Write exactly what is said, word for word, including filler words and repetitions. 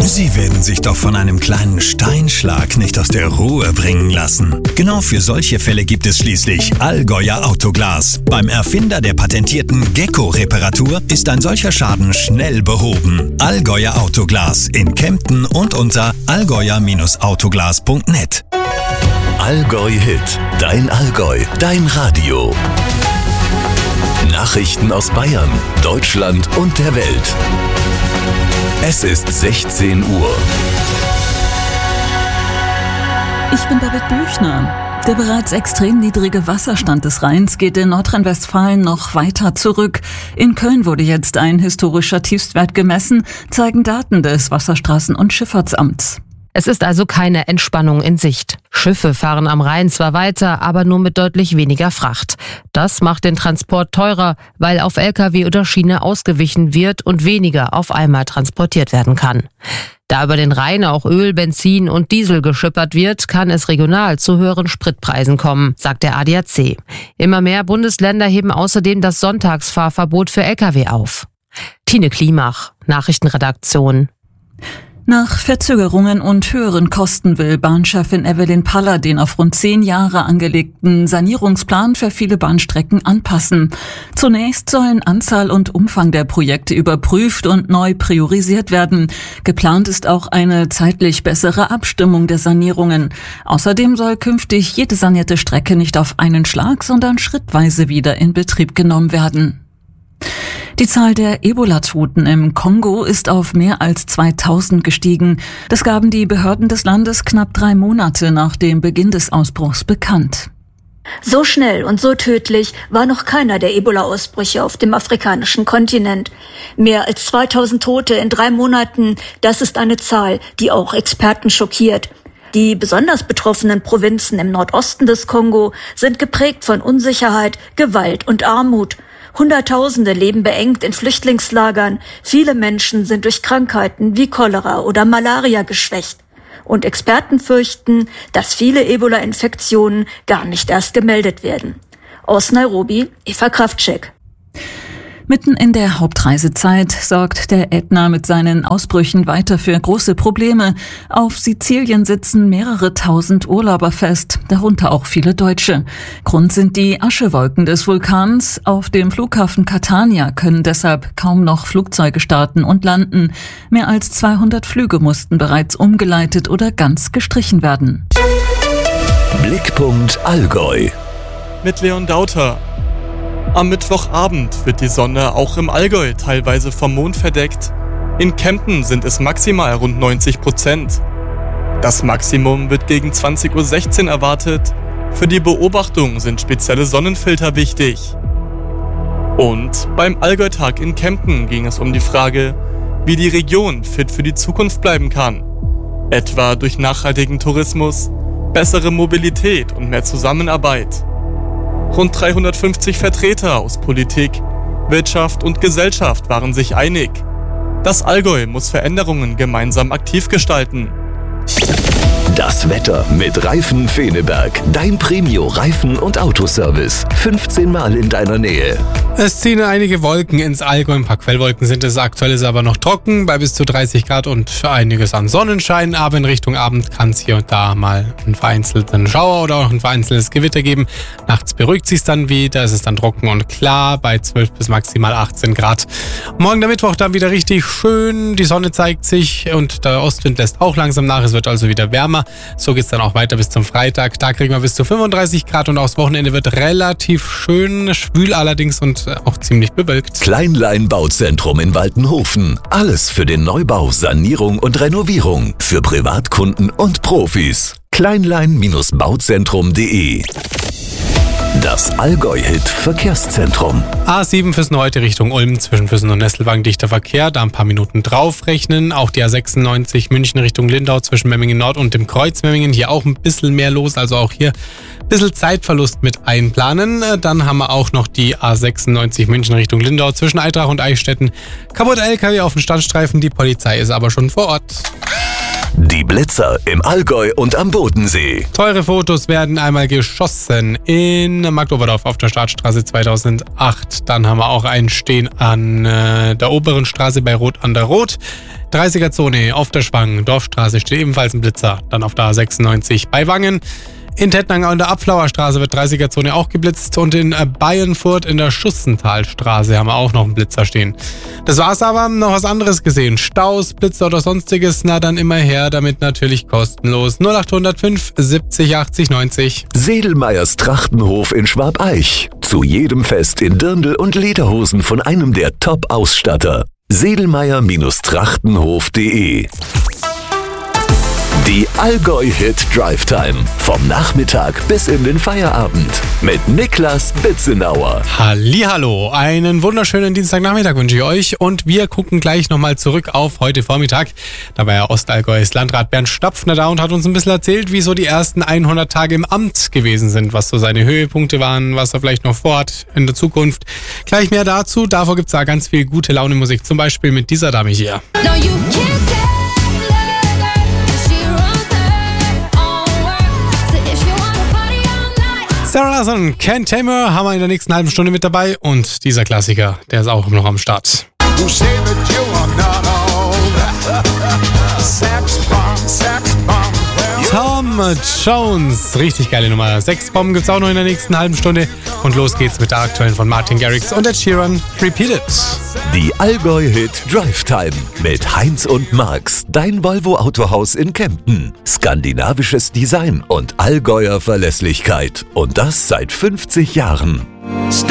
Sie werden sich doch von einem kleinen Steinschlag nicht aus der Ruhe bringen lassen. Genau für solche Fälle gibt es schließlich Allgäuer Autoglas. Beim Erfinder der patentierten Gecko-Reparatur ist ein solcher Schaden schnell behoben. Allgäuer Autoglas in Kempten und unter allgäuer Autoglas punkt net. Allgäu Hit, dein Allgäu, dein Radio. Nachrichten aus Bayern, Deutschland und der Welt. Es ist sechzehn Uhr. Ich bin Babette Büchner. Der bereits extrem niedrige Wasserstand des Rheins geht in Nordrhein-Westfalen noch weiter zurück. In Köln wurde jetzt ein historischer Tiefstwert gemessen, zeigen Daten des Wasserstraßen- und Schifffahrtsamts. Es ist also keine Entspannung in Sicht. Schiffe fahren am Rhein zwar weiter, aber nur mit deutlich weniger Fracht. Das macht den Transport teurer, weil auf L K W oder Schiene ausgewichen wird und weniger auf einmal transportiert werden kann. Da über den Rhein auch Öl, Benzin und Diesel geschippert wird, kann es regional zu höheren Spritpreisen kommen, sagt der A D A C. Immer mehr Bundesländer heben außerdem das Sonntagsfahrverbot für L K W auf. Tine Klimach, Nachrichtenredaktion. Nach Verzögerungen und höheren Kosten will Bahnchefin Evelyn Paller den auf rund zehn Jahre angelegten Sanierungsplan für viele Bahnstrecken anpassen. Zunächst sollen Anzahl und Umfang der Projekte überprüft und neu priorisiert werden. Geplant ist auch eine zeitlich bessere Abstimmung der Sanierungen. Außerdem soll künftig jede sanierte Strecke nicht auf einen Schlag, sondern schrittweise wieder in Betrieb genommen werden. Die Zahl der Ebola-Toten im Kongo ist auf mehr als zweitausend gestiegen. Das gaben die Behörden des Landes knapp drei Monate nach dem Beginn des Ausbruchs bekannt. So schnell und so tödlich war noch keiner der Ebola-Ausbrüche auf dem afrikanischen Kontinent. Mehr als zweitausend Tote in drei Monaten, das ist eine Zahl, die auch Experten schockiert. Die besonders betroffenen Provinzen im Nordosten des Kongo sind geprägt von Unsicherheit, Gewalt und Armut. Hunderttausende leben beengt in Flüchtlingslagern. Viele Menschen sind durch Krankheiten wie Cholera oder Malaria geschwächt. Und Experten fürchten, dass viele Ebola-Infektionen gar nicht erst gemeldet werden. Aus Nairobi, Eva Kraftschek. Mitten in der Hauptreisezeit sorgt der Ätna mit seinen Ausbrüchen weiter für große Probleme. Auf Sizilien sitzen mehrere tausend Urlauber fest, darunter auch viele Deutsche. Grund sind die Aschewolken des Vulkans. Auf dem Flughafen Catania können deshalb kaum noch Flugzeuge starten und landen. Mehr als zweihundert Flüge mussten bereits umgeleitet oder ganz gestrichen werden. Blickpunkt Allgäu. Mit Leon Dauter. Am Mittwochabend wird die Sonne auch im Allgäu teilweise vom Mond verdeckt. In Kempten sind es maximal rund neunzig Prozent. Das Maximum wird gegen zwanzig Uhr sechzehn erwartet. Für die Beobachtung sind spezielle Sonnenfilter wichtig. Und beim Allgäu-Tag in Kempten ging es um die Frage, wie die Region fit für die Zukunft bleiben kann. Etwa durch nachhaltigen Tourismus, bessere Mobilität und mehr Zusammenarbeit. Rund dreihundertfünfzig Vertreter aus Politik, Wirtschaft und Gesellschaft waren sich einig. Das Allgäu muss Veränderungen gemeinsam aktiv gestalten. Das Wetter mit Reifen Feneberg. Dein Premio-Reifen- und Autoservice. fünfzehn Mal in deiner Nähe. Es ziehen einige Wolken ins Allgäu. Ein paar Quellwolken sind es. Aktuell ist aber noch trocken bei bis zu dreißig Grad und einiges an Sonnenschein. Aber in Richtung Abend kann es hier und da mal einen vereinzelten Schauer oder auch ein vereinzeltes Gewitter geben. Nachts beruhigt sich dann wieder. Es ist dann trocken und klar bei zwölf bis maximal achtzehn Grad. Morgen der Mittwoch dann wieder richtig schön. Die Sonne zeigt sich und der Ostwind lässt auch langsam nach. Es wird also wieder wärmer. So geht es dann auch weiter bis zum Freitag. Da kriegen wir bis zu fünfunddreißig Grad und auch das Wochenende wird relativ schön, schwül allerdings und auch ziemlich bewölkt. Kleinlein Bauzentrum in Waltenhofen. Alles für den Neubau, Sanierung und Renovierung. Für Privatkunden und Profis. kleinlein Bauzentrum punkt de. Das Allgäu-Hit Verkehrszentrum. A sieben Füssen heute Richtung Ulm, zwischen Füssen und Nesselwagen dichter Verkehr, da ein paar Minuten draufrechnen. Auch die A sechsundneunzig München Richtung Lindau zwischen Memmingen Nord und dem Kreuz Memmingen, hier auch ein bisschen mehr los, also auch hier ein bisschen Zeitverlust mit einplanen. Dann haben wir auch noch die A sechsundneunzig München Richtung Lindau zwischen Eitrach und Eichstätten. Kaputter L K W auf dem Standstreifen, die Polizei ist aber schon vor Ort. Die Blitzer im Allgäu und am Bodensee. Teure Fotos werden einmal geschossen in Marktoberdorf auf der Staatsstraße zweitausendacht. Dann haben wir auch einen stehen an äh, der oberen Straße bei Rot an der Rot. dreißiger-Zone auf der Schwang, Dorfstraße steht ebenfalls ein Blitzer. Dann auf der A sechsundneunzig bei Wangen. In Tettnang an der Abflauer Straße wird dreißiger-Zone auch geblitzt und in Bayernfurt in der Schussentalstraße haben wir auch noch einen Blitzer stehen. Das war's aber, noch was anderes gesehen. Staus, Blitzer oder sonstiges, na dann immer her, damit natürlich kostenlos. null acht null fünf siebzig achtzig neunzig. Sedelmeyers Trachtenhof in Schwabeich. Zu jedem Fest in Dirndl und Lederhosen von einem der Top-Ausstatter. sedelmeyer Trachtenhof punkt de. Die Allgäu-Hit Drive Time. Vom Nachmittag bis in den Feierabend. Mit Niklas Bitzenauer. Hallihallo, einen wunderschönen Dienstagnachmittag wünsche ich euch. Und wir gucken gleich nochmal zurück auf heute Vormittag. Da war ja Ostallgäus Landrat Bernd Stapfner da und hat uns ein bisschen erzählt, wie so die ersten hundert Tage im Amt gewesen sind. Was so seine Höhepunkte waren, was er vielleicht noch vorhat in der Zukunft. Gleich mehr dazu. Davor gibt es da ganz viel gute Laune Musik. Zum Beispiel mit dieser Dame hier. No, you can't tell. Sarah Larson, Can't Tame Her, haben wir in der nächsten halben Stunde mit dabei. Und dieser Klassiker, der ist auch noch am Start. Tom Jones, richtig geile Nummer. Sexbomben gibt's auch noch in der nächsten halben Stunde. Und los geht's mit der aktuellen von Martin Garrix und Ed Sheeran, Repeat It. Die Allgäu-Hit Drive Time mit Heinz und Marx, dein Volvo-Autohaus in Kempten. Skandinavisches Design und Allgäuer Verlässlichkeit. Und das seit fünfzig Jahren.